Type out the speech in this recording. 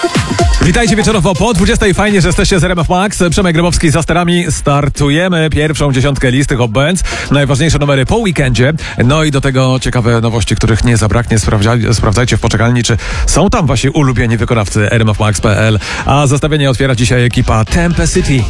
Witajcie wieczorowo po 20. Fajnie, że jesteście z RMF Max. Przemek Grabowski za sterami. Startujemy pierwszą dziesiątkę listy Hot Bands. Najważniejsze numery po weekendzie. No i do tego ciekawe nowości, których nie zabraknie. Sprawdzajcie w poczekalni, czy są tam wasi ulubieni wykonawcy rmfmax.pl. A zestawienie otwiera dzisiaj ekipa Tempest City.